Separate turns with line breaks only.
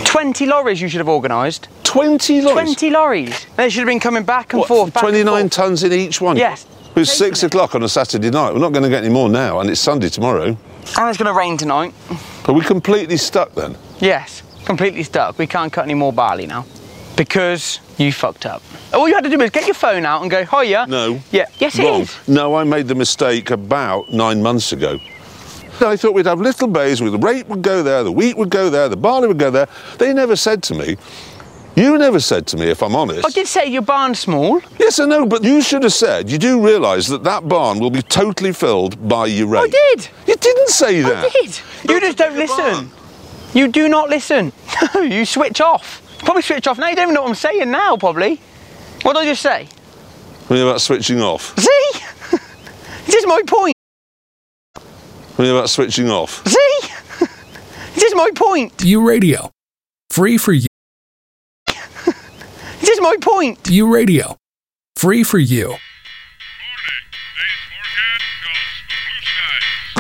20 lorries you should have organised.
20 lorries?
20 lorries. They should have been coming back and forth, back
29
and forth.
tonnes in each one?
Yes.
It's 6 o'clock on a Saturday night. We're not going to get any more now, and it's Sunday tomorrow.
And it's going to rain tonight.
Are we completely stuck then?
Yes, completely stuck. We can't cut any more barley now. Because you fucked up. All you had to do was get your phone out and go, hiya.
No.
Yeah. Yes, it
Wrong.
is.
No, I made the mistake about 9 months ago. I thought we'd have little bays where the rape would go there, the wheat would go there, the barley would go there. They never said to me, you never said to me, if I'm honest.
I did say your barn's small.
Yes, I know, but you should have said, you do realise that that barn will be totally filled by your rape.
I did.
You didn't say that.
I did. You just don't listen. You do not listen. No, you switch off. You probably switch off now. You don't even know what I'm saying now, probably. What did I just say?
What are you about switching off?
See? This is my point.
What are you about switching off?
See? This is my point.
You Radio. Free for you.
This is my point.
You Radio. Free for you.